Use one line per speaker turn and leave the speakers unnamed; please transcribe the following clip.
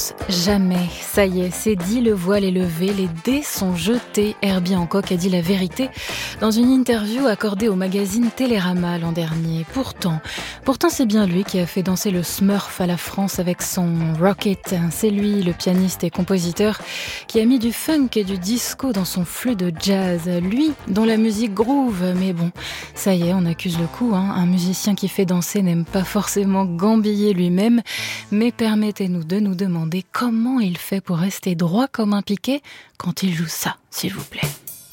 pense jamais. Ça y est, c'est dit, le voile est levé, les dés sont jetés. Herbie Hancock a dit la vérité dans une interview accordée au magazine Télérama l'an dernier. Pourtant, c'est bien lui qui a fait danser le Smurf à la France avec son Rocket. C'est lui, le pianiste et compositeur, qui a mis du funk et du disco dans son flux de jazz. Lui, dont la musique groove. Mais bon, ça y est, on accuse le coup. Un musicien qui fait danser n'aime pas forcément gambiller lui-même. Mais permettez-nous de nous demander comment il fait pour rester droit comme un piquet quand il joue ça, s'il vous plaît.